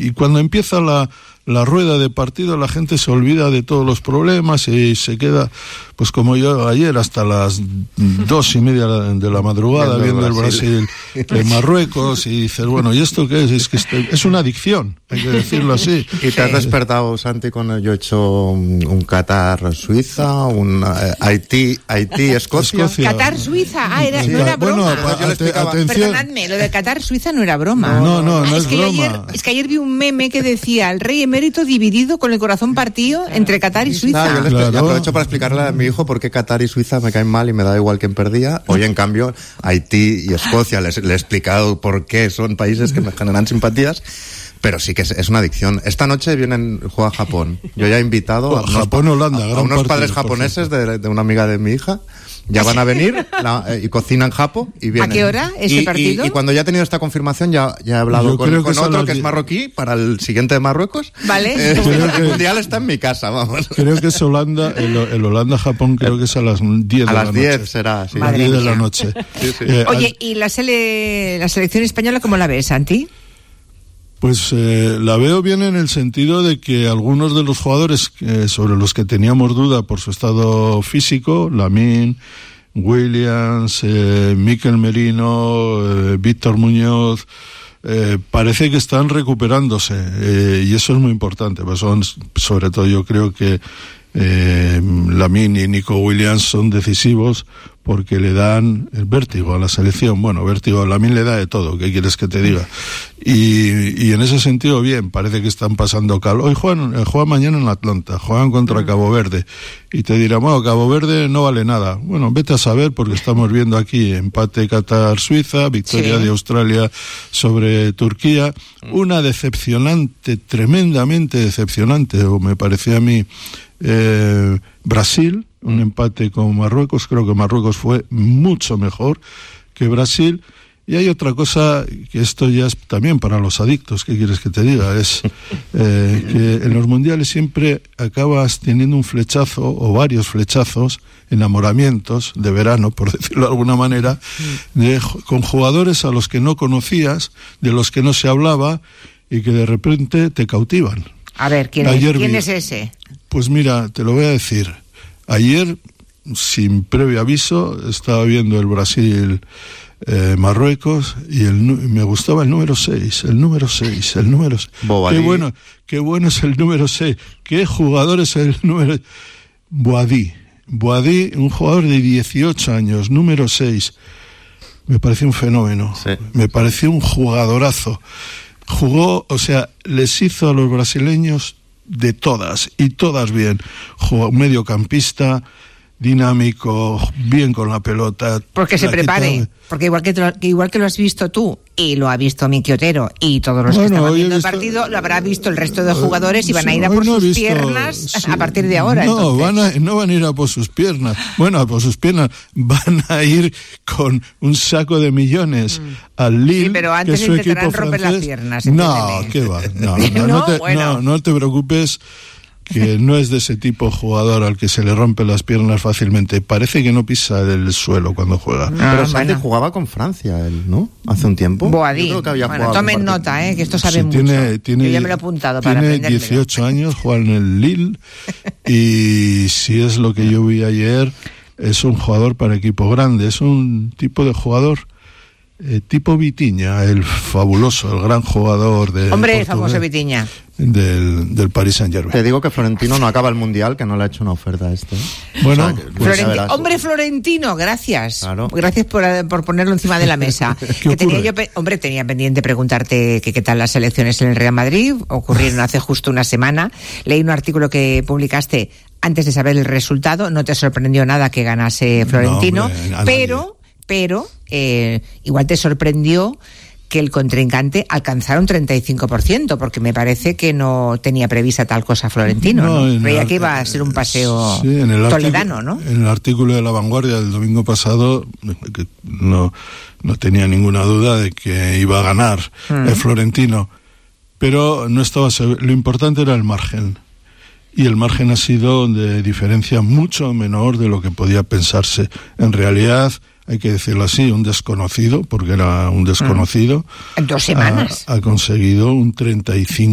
y cuando empieza la rueda de partido, la gente se olvida de todos los problemas y se queda, pues como yo ayer, hasta las 2:30 de la madrugada viendo el Brasil de Marruecos, y dices, bueno, ¿y esto qué es? Es que es una adicción, hay que decirlo así. ¿Y te has despertado, Santi, cuando yo he hecho un Qatar-Suiza, un Haití-Escocia? Qatar-Suiza, no era broma. Bueno, yo le explicaba, perdonadme, lo de Qatar-Suiza no era broma. No es que broma. Ayer vi un meme que decía, el rey emérito dividido con el corazón partido entre Qatar y Suiza. Yo aprovecho para explicarle a mi hijo por qué Qatar y Suiza me caen mal y me da igual quién perdía. Hoy, en cambio, Haití y Escocia, le he explicado por qué son países que me generan simpatías. Pero sí que es una adicción. Esta noche juega Japón. Yo ya he invitado a unos padres japoneses de una amiga de mi hija. Ya van a venir y cocinan japo y vienen. ¿A qué hora ese partido? Y cuando ya he tenido esta confirmación, ya he hablado con otro que es marroquí para el siguiente de Marruecos. Vale. El mundial está en mi casa, vamos. Creo que es Holanda, el Holanda-Japón creo que es a las 10 de la noche. A las 10 será, sí. A las 10 de la noche. Sí. Oye, ¿y la selección española cómo la ves, Santi? Pues la veo bien en el sentido de que algunos de los jugadores sobre los que teníamos duda por su estado físico, Lamine, Williams, Mikel Merino, Víctor Muñoz, parece que están recuperándose, y eso es muy importante, pues son, sobre todo yo creo que Lamine y Nico Williams son decisivos porque le dan el vértigo a la selección. Bueno, vértigo a Lamine le da de todo, ¿qué quieres que te diga? Y en ese sentido, bien, parece que están pasando calor. Hoy juegan mañana en Atlanta, juegan contra Cabo Verde, y te dirán, bueno, Cabo Verde no vale nada. Bueno, vete a saber, porque estamos viendo aquí empate Qatar-Suiza, victoria de Australia sobre Turquía, una decepcionante, tremendamente decepcionante, o me parecía a mí, Brasil, un empate con Marruecos. Creo que Marruecos fue mucho mejor que Brasil. Y hay otra cosa, que esto ya es también para los adictos, ¿qué quieres que te diga? Es que en los mundiales siempre acabas teniendo un flechazo o varios flechazos, enamoramientos de verano, por decirlo de alguna manera, con jugadores a los que no conocías, de los que no se hablaba y que de repente te cautivan. A ver, ¿quién es ese? Pues mira, te lo voy a decir. Ayer, sin previo aviso, estaba viendo el Brasil Marruecos y me gustaba el número 6. Qué bueno es el número 6. Qué jugador es el número... Boadí, un jugador de 18 años, número 6. Me pareció un fenómeno. Sí. Me pareció un jugadorazo. Jugó, o sea, les hizo a los brasileños de todas, y todas bien. Jugó mediocampista, dinámico, bien con la pelota. Porque se prepare, porque igual que lo has visto tú, y lo ha visto Miki Otero, y todos los que estaban viendo el partido, lo habrá visto el resto de jugadores, y van a ir a por sus piernas a partir de ahora. No van a ir a por sus piernas. Bueno, a por sus piernas. Van a ir con un saco de millones al Lille, sí, pero antes que es su intentarán equipo romper francés. las piernas. No, ¿qué va? No te preocupes, que no es de ese tipo jugador al que se le rompen las piernas fácilmente. Parece que no pisa el suelo cuando juega. Pero Santi jugaba con Francia, él, ¿no? Hace un tiempo. Boadí. Tomen nota, que esto sabe mucho. Yo ya me lo he apuntado para aprenderlo. Tiene 18 años, juega en el Lille, y si es lo que yo vi ayer, es un jugador para equipo grande. Es un tipo de jugador tipo Vitinha, el fabuloso, el gran jugador de el famoso Vitinha del Paris Saint-Germain. Te digo que Florentino no acaba el mundial, que no le ha hecho una oferta a este. Bueno, Florentino, gracias. Claro. Gracias por ponerlo encima de la mesa. Tenía pendiente preguntarte qué tal las elecciones en el Real Madrid. Ocurrieron hace justo una semana. Leí un artículo que publicaste antes de saber el resultado. No te sorprendió nada que ganase Florentino, pero igual te sorprendió que el contrincante alcanzara un 35%, porque me parece que no tenía prevista tal cosa Florentino. Creía que iba a ser un paseo toledano, ¿no? En el artículo de La Vanguardia del domingo pasado, que no tenía ninguna duda de que iba a ganar el Florentino, pero no estaba seguro. Lo importante era el margen. Y el margen ha sido de diferencia mucho menor de lo que podía pensarse. En realidad, hay que decirlo así, un desconocido, porque era un desconocido. En 2 semanas. Ha conseguido un 35%.